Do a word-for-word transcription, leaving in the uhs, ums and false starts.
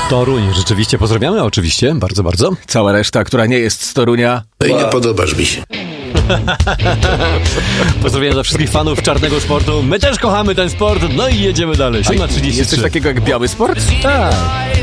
Toruń, rzeczywiście pozdrawiamy, oczywiście, bardzo, bardzo. Cała reszta, która nie jest z Torunia. No i nie podobasz mi się. Pozdrowienia dla wszystkich fanów czarnego sportu. My też kochamy ten sport, no i jedziemy dalej. siódma trzydzieści trzy. Jest coś takiego jak biały sport? Tak.